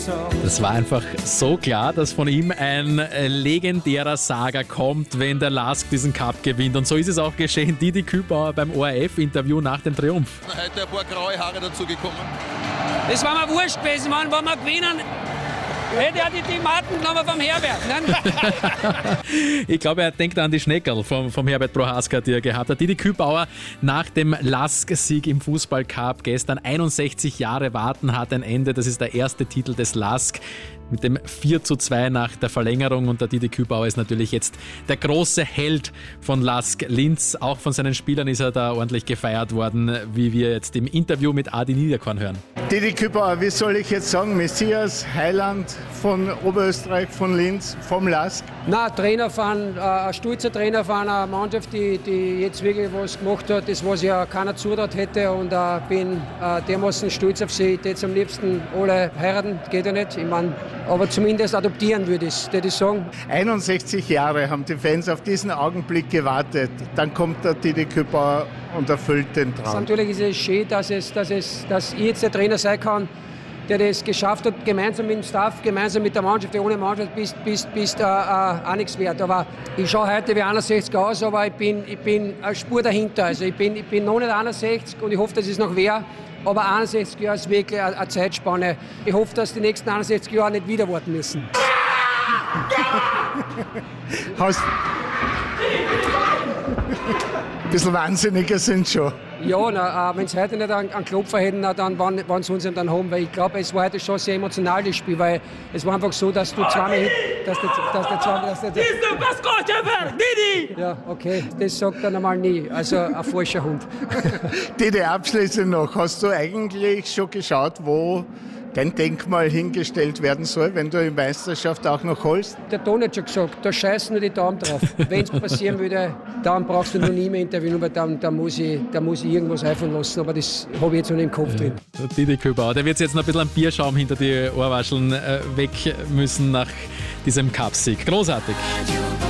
Das war einfach so klar, dass von ihm ein legendärer Saga kommt, wenn der LASK diesen Cup gewinnt. Und so ist es auch geschehen. Didi Kübauer beim ORF-Interview nach dem Triumph. Heute ein paar graue Haare dazugekommen. Das war mir wurscht gewesen, wenn wir gewinnen. Hätte er die Tomaten genommen vom Herbert. Ich glaube, er denkt an die Schneckerl vom Herbert Prohaska, die er gehabt hat. Didi Kübauer nach dem LASK-Sieg im Fußballcup gestern. 61 Jahre warten hat ein Ende. Das ist der erste Titel des LASK mit dem 4:2 nach der Verlängerung. Und der Didi Kübauer ist natürlich jetzt der große Held von LASK Linz. Auch von seinen Spielern ist er da ordentlich gefeiert worden, wie wir jetzt im Interview mit Adi Niederkorn hören. Didi Kübauer, wie soll ich jetzt sagen, Messias, Heiland von Oberösterreich, von Linz, vom LASK? Nein, Trainer von, ein stolzer Trainer von einer Mannschaft, die jetzt wirklich was gemacht hat, das was ja keiner zutraut hätte, und bin dermaßen stolz auf sie. Ich hätte jetzt am liebsten alle heiraten, geht ja nicht, ich meine, aber zumindest adoptieren würde ich sagen. 61 Jahre haben die Fans auf diesen Augenblick gewartet. Dann kommt der Didi Kübauer und erfüllt den Traum. Natürlich ist es schön, dass ich jetzt der Trainer sein kann, der das geschafft hat, gemeinsam mit dem Staff, gemeinsam mit der Mannschaft. Ohne Mannschaft bist auch nichts wert. Aber ich schaue heute wie 61 aus, aber ich bin eine Spur dahinter. Also ich bin noch nicht 61 und ich hoffe, dass es noch wäre. Aber 61 Jahre ist wirklich eine Zeitspanne. Ich hoffe, dass die nächsten 61 Jahre nicht wieder warten müssen. Ein bisschen wahnsinniger sind schon. Ja, wenn sie heute nicht einen Klopfer hätten, dann waren sie uns dann haben. Weil ich glaube, es war heute schon sehr emotional, das Spiel. Weil es war einfach so, dass du zweimal... Didi! Ja, okay, das sagt er normal nie. Also ein falscher Hund. Didi, abschließend noch. Hast du eigentlich schon geschaut, wo dein Denkmal hingestellt werden soll, wenn du die Meisterschaft auch noch holst? Der Ton hat schon gesagt, da scheißen nur die Daumen drauf. Wenn es passieren würde, dann brauchst du noch nie mehr interviewen, weil dann muss ich irgendwas einfallen lassen. Aber das habe ich jetzt noch nicht im Kopf drin. Didi Kübauer, der wird jetzt noch ein bisschen an Bierschaum hinter die Ohrwascheln weg müssen nach diesem Cup-Sieg. Großartig.